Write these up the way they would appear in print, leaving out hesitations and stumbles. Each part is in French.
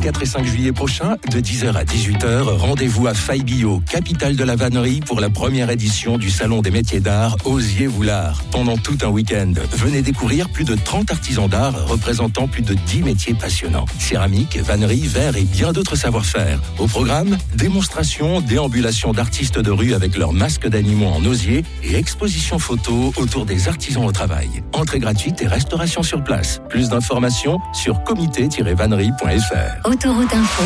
4 et 5 juillet prochains, de 10h à 18h, rendez-vous à Faille-Billot, capitale de la vannerie, pour la première édition du Salon des métiers d'art Osier-Voulard. Pendant tout un week-end, venez découvrir plus de 30 artisans d'art représentant plus de 10 métiers passionnants. Céramique, vannerie, verre et bien d'autres savoir-faire. Au programme, démonstration, déambulation d'artistes de rue avec leurs masques d'animaux en osier et exposition photo autour des artisans au travail. Entrée gratuite et restauration sur place. Plus d'informations sur comité-vannerie.fr. Autoroute Info.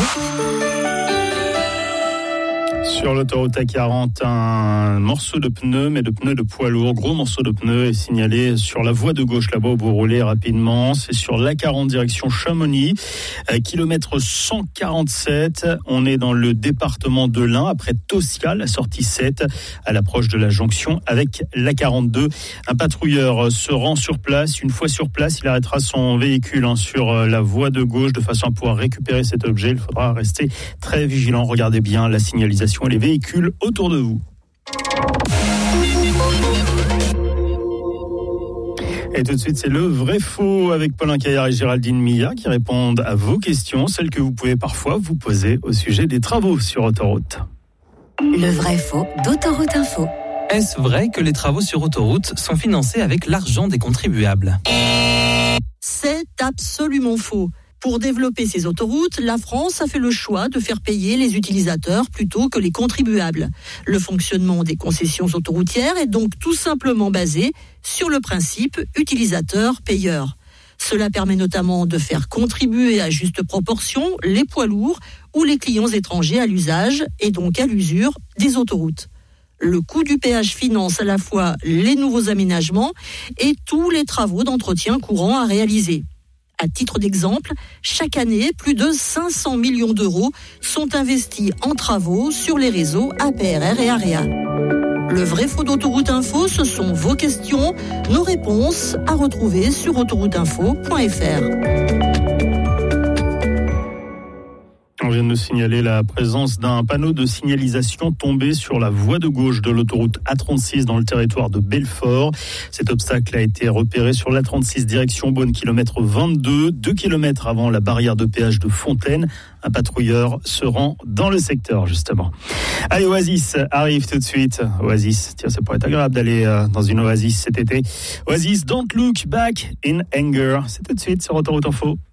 Sur l'autoroute A40, un morceau de pneu, mais de pneu de poids lourd, gros morceau de pneu est signalé sur la voie de gauche là-bas où vous roulez rapidement. C'est sur l'A40 direction Chamonix, kilomètre 147. On est dans le département de l'Ain, après Tossia, la sortie 7, à l'approche de la jonction avec l'A42. Un patrouilleur se rend sur place. Une fois sur place, il arrêtera son véhicule sur la voie de gauche de façon à pouvoir récupérer cet objet. Il faudra rester très vigilant. Regardez bien la signalisation et les véhicules autour de vous. Et tout de suite, c'est le vrai faux avec Paulin Caillard et Géraldine Milla qui répondent à vos questions, celles que vous pouvez parfois vous poser au sujet des travaux sur autoroute. Le vrai faux d'Autoroute Info. Est-ce vrai que les travaux sur autoroute sont financés avec l'argent des contribuables ? C'est absolument faux. Pour développer ces autoroutes, la France a fait le choix de faire payer les utilisateurs plutôt que les contribuables. Le fonctionnement des concessions autoroutières est donc tout simplement basé sur le principe utilisateur-payeur. Cela permet notamment de faire contribuer à juste proportion les poids lourds ou les clients étrangers à l'usage et donc à l'usure des autoroutes. Le coût du péage finance à la fois les nouveaux aménagements et tous les travaux d'entretien courants à réaliser. À titre d'exemple, chaque année, plus de 500 millions d'euros sont investis en travaux sur les réseaux APRR et AREA. Le vrai faux d'Autoroute Info, ce sont vos questions, nos réponses à retrouver sur autorouteinfo.fr. On vient de nous signaler la présence d'un panneau de signalisation tombé sur la voie de gauche de l'autoroute A36 dans le territoire de Belfort. Cet obstacle a été repéré sur l'A36 direction Beaune, kilomètre 22, 2 kilomètres avant la barrière de péage de Fontaine. Un patrouilleur se rend dans le secteur, justement. Allez, Oasis arrive tout de suite. Oasis, tiens, ça pourrait être agréable d'aller dans une oasis cet été. Oasis, Don't Look Back in Anger. C'est tout de suite sur Autoroute Info.